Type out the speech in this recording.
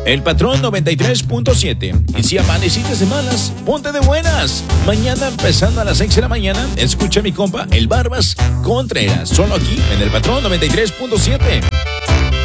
El Patrón 93.7. Y si amaneciste de malas, ponte de buenas. Mañana empezando a las 6 de la mañana, escucha a mi compa El Barbas Contreras. Solo aquí en el Patrón 93.7.